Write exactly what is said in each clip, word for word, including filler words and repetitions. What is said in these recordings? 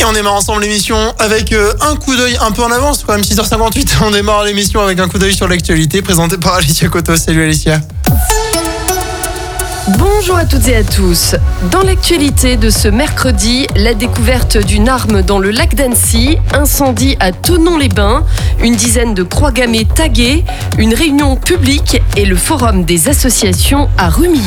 on démarre ensemble l'émission avec euh, un coup d'œil un peu en avance, quand même six heures cinquante-huit. On démarre l'émission avec un coup d'œil sur l'actualité présenté par Alicia Coto. Salut Alicia. Bonjour à toutes et à tous. Dans l'actualité de ce mercredi, la découverte d'une arme dans le lac d'Annecy, incendie à Thonon-les-Bains, une dizaine de croix gammées taguées, une réunion publique et le forum des associations à Rumilly.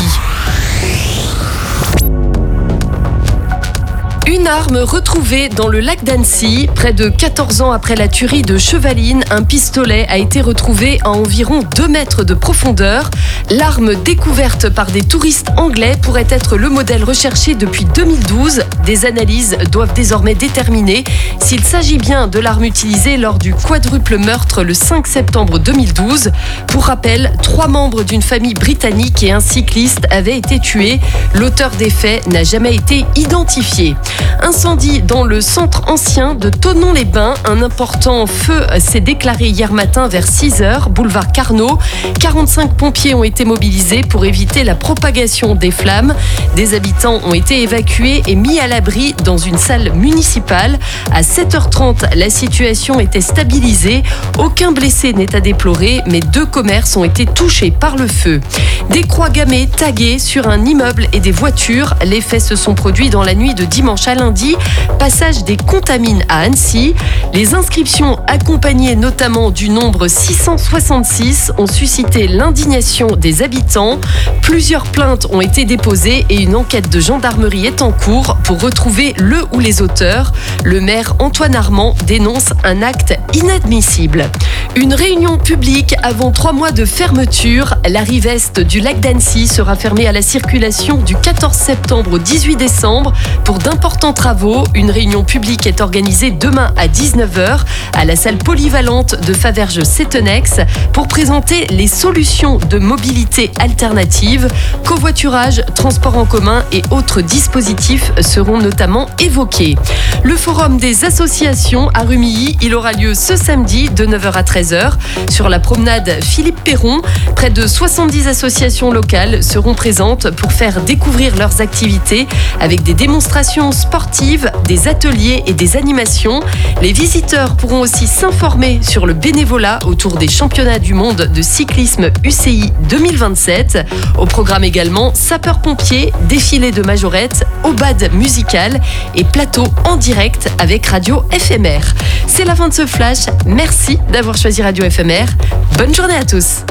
Une arme retrouvée dans le lac d'Annecy. Près de quatorze ans après la tuerie de Chevaline, un pistolet a été retrouvé à environ deux mètres de profondeur. L'arme découverte par des touristes anglais pourrait être le modèle recherché depuis deux mille douze. Des analyses doivent désormais déterminer s'il s'agit bien de l'arme utilisée lors du quadruple meurtre le cinq septembre deux mille douze. Pour rappel, trois membres d'une famille britannique et un cycliste avaient été tués. L'auteur des faits n'a jamais été identifié. Incendie dans le centre ancien de Thonon-les-Bains. Un important feu s'est déclaré hier matin vers six heures, boulevard Carnot. quarante-cinq pompiers ont été mobilisés pour éviter la propagation des flammes. Des habitants ont été évacués et mis à l'abri dans une salle municipale. À sept heures trente, la situation était stabilisée. Aucun blessé n'est à déplorer, mais deux commerces ont été touchés par le feu. Des croix gammées taguées sur un immeuble et des voitures. Les faits se sont produits dans la nuit de dimanche à lundi, passage des Contamines à Annecy. Les inscriptions, accompagnées notamment du nombre six cent soixante-six, ont suscité l'indignation des habitants. Plusieurs plaintes ont été déposées et une enquête de gendarmerie est en cours pour retrouver le ou les auteurs. Le maire Antoine Armand dénonce un acte inadmissible. Une réunion publique avant trois mois de fermeture. La rive est du lac d'Annecy sera fermée à la circulation du quatorze septembre au dix-huit décembre pour d'importants travaux. Une réunion publique est organisée demain à dix-neuf heures à la salle polyvalente de Faverges-Sétenex pour présenter les solutions de mobilité alternative. Covoiturage, transport en commun et autres dispositifs seront notamment évoqués. Le forum des associations à Rumilly, il aura lieu ce samedi de neuf heures à treize heures sur la promenade Philippe Perron. Près de soixante-dix associations locales seront présentes pour faire découvrir leurs activités avec des démonstrations sportives, des ateliers et des animations. Les visiteurs pourront aussi s'informer sur le bénévolat autour des championnats du monde de cyclisme U C I deux mille vingt-sept. Au programme également sapeurs-pompiers, défilé de majorettes, aubade musicale et plateau en direct avec Radio F M R. C'est la fin de ce flash. Merci d'avoir choisi Radio F M R. Bonne journée à tous.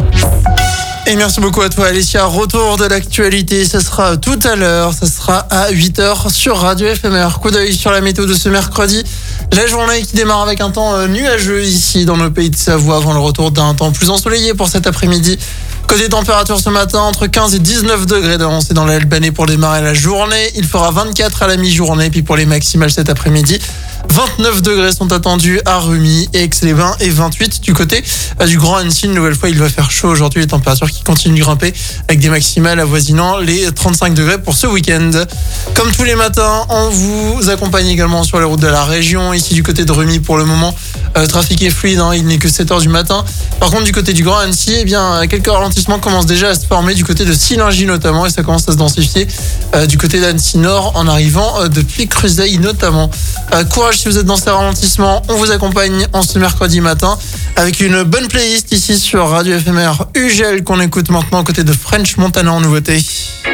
Et merci beaucoup à toi Alicia. Retour de l'actualité, ça sera tout à l'heure, ça sera à huit heures sur Radio F M R. Coup d'œil sur la météo de ce mercredi. La journée qui démarre avec un temps nuageux ici dans le pays de Savoie avant le retour d'un temps plus ensoleillé pour cet après-midi. Côté température ce matin, entre quinze et dix-neuf degrés d'avancée dans la Albanais pour démarrer la journée. Il fera vingt-quatre à la mi-journée, puis pour les maximales cet après-midi, vingt-neuf degrés sont attendus à Rumilly et Aix-les-Bains et vingt-huit du côté du Grand Annecy. Une nouvelle fois, il va faire chaud aujourd'hui, les températures qui continuent de grimper avec des maximales avoisinant les trente-cinq degrés pour ce week-end. Comme tous les matins, on vous accompagne également sur les routes de la région. Ici du côté de Rumilly pour le moment, euh, trafic est fluide, hein, il n'est que sept heures du matin. Par contre du côté du Grand Annecy, eh bien, quelques ralentissements commencent déjà à se former du côté de Sillingy notamment et ça commence à se densifier euh, du côté d'Annecy Nord en arrivant euh, depuis Cruseille notamment. Euh, courage si vous êtes dans ces ralentissements, on vous accompagne en ce mercredi matin avec une bonne playlist ici sur Radio F M R. Ugel qu'on écoute maintenant côté de French Montana en nouveauté.